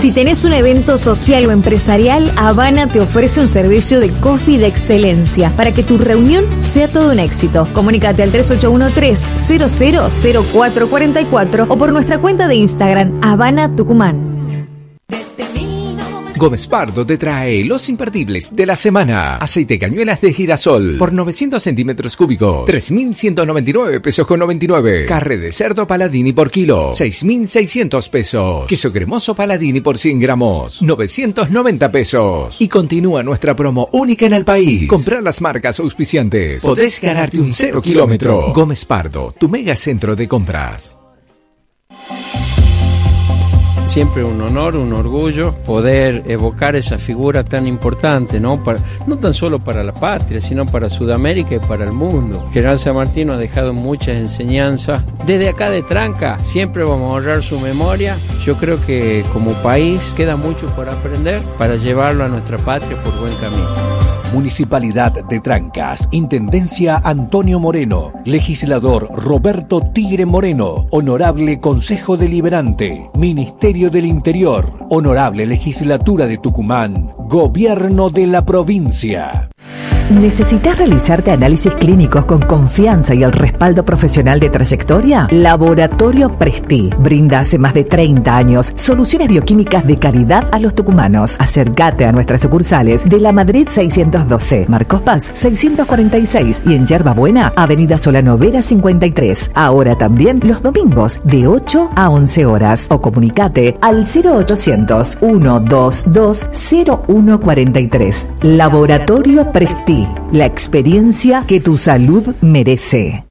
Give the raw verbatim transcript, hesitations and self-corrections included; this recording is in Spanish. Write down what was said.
Si tenés un evento social o empresarial, Habana te ofrece un servicio de coffee de excelencia para que tu reunión sea todo un éxito. Comunícate al tres ocho uno tres, cero cero cero cuatro cuatro cuatro o por nuestra cuenta de Instagram, Habana Tucumán. Gómez Pardo te trae los imperdibles de la semana. Aceite cañuelas de girasol por novecientos centímetros cúbicos, tres mil ciento noventa y nueve pesos con noventa y nueve. Carne de cerdo Paladini por kilo, seis mil seiscientos pesos. Queso cremoso Paladini por cien gramos, novecientos noventa pesos. Y continúa nuestra promo única en el país. Comprar las marcas auspiciantes. Podés ganarte un cero kilómetro. Gómez Pardo, tu mega centro de compras. Siempre un honor, un orgullo poder evocar esa figura tan importante, ¿no? Para, no tan solo para la patria, sino para Sudamérica y para el mundo. General San Martín nos ha dejado muchas enseñanzas. Desde acá de Tranca siempre vamos a honrar su memoria. Yo creo que como país queda mucho por aprender para llevarlo a nuestra patria por buen camino. Municipalidad de Trancas, Intendencia Antonio Moreno, Legislador Roberto Tigre Moreno, Honorable Consejo Deliberante, Ministerio del Interior, Honorable Legislatura de Tucumán, Gobierno de la Provincia. ¿Necesitas realizarte análisis clínicos con confianza y el respaldo profesional de trayectoria? Laboratorio Presti brinda hace más de treinta años soluciones bioquímicas de calidad a los tucumanos. Acércate a nuestras sucursales de La Madrid seiscientos doce, Marcos Paz seiscientos cuarenta y seis y en Yerba Buena, Avenida Solano Vera cincuenta y tres. Ahora también los domingos de ocho a once horas o comunicate al cero ochocientos, ciento veintidós, cero uno cuarenta y tres. Laboratorio Presti. La experiencia que tu salud merece.